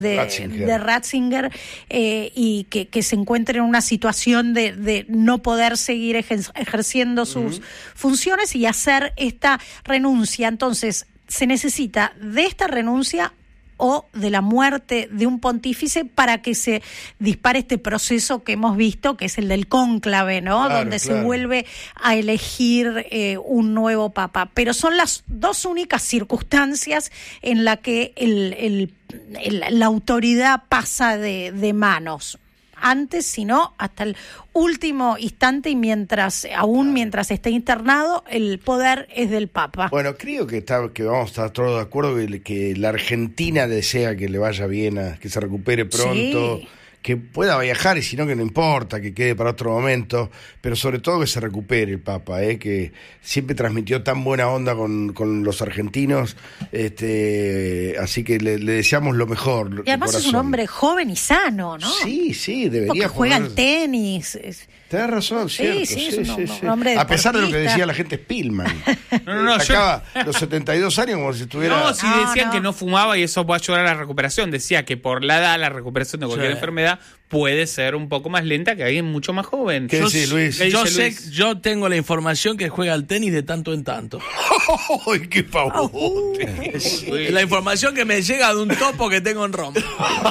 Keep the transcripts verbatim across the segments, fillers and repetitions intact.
de Ratzinger, de Ratzinger eh, y que, que se encuentre en una situación de, de no poder seguir ejer- ejerciendo sus uh-huh. funciones y hacer esta renuncia. Entonces, se necesita de esta renuncia o de la muerte de un pontífice para que se dispare este proceso que hemos visto, que es el del cónclave, ¿no? Claro, donde claro. se vuelve a elegir eh, un nuevo papa. Pero son las dos únicas circunstancias en las que el, el, el, la autoridad pasa de, de manos. Antes, sino hasta el último instante y mientras, aún mientras esté internado, el poder es del Papa. Bueno, creo que está, que vamos a estar todos de acuerdo que, que la Argentina desea que le vaya bien, a, que se recupere pronto, sí. que pueda viajar y si no que no importa, que quede para otro momento, pero sobre todo que se recupere el Papa, ¿eh? Que siempre transmitió tan buena onda con, con los argentinos, este, así que le, le deseamos lo mejor. Y además es un hombre joven y sano, ¿no? Sí, sí, debería Porque juega poner... al tenis. Tenés razón, cierto. Sí, sí, sí, es un, sí, un sí. hombre A pesar de lo que deportista. decía la gente Spillman. No, no, no. Sacaba yo... los setenta y dos años como si estuviera... No, si No, decían no. que no fumaba y eso va a ayudar a la recuperación. Decía que por la edad la recuperación de cualquier Sí. enfermedad puede ser un poco más lenta que alguien mucho más joven. ¿Qué Yo, decís, Luis? ¿Qué yo dice sé, Luis? yo tengo la información que juega al tenis de tanto en tanto. ¡Ay, qué pavote! Es la información que me llega de un topo que tengo en Roma.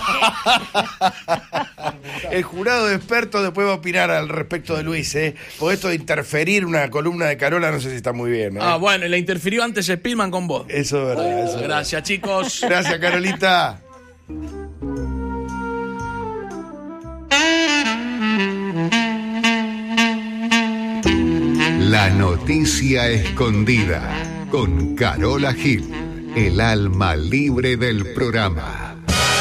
El jurado de expertos después va a opinar al respecto de Luis, ¿eh? Porque esto de interferir una columna de Carola no sé si está muy bien, ¿eh? Ah, bueno, y le interfirió antes Spillman con vos. Eso es verdad. Eso es Gracias, chicos. verdad. Gracias, Carolita. La noticia escondida con Carola Gil, el alma libre del programa.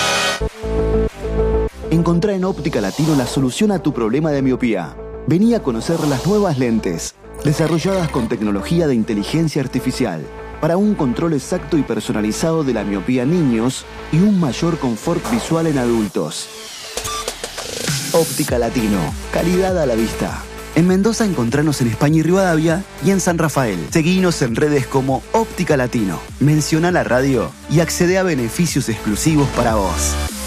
Encontrá en Óptica Latino la solución a tu problema de miopía. Vení a conocer las nuevas lentes, desarrolladas con tecnología de inteligencia artificial, para un control exacto y personalizado de la miopía en niños y un mayor confort visual en adultos. Óptica Latino, calidad a la vista. En Mendoza encontranos en España y Rivadavia y en San Rafael. Seguinos en redes como Óptica Latino. Menciona la radio y accede a beneficios exclusivos para vos.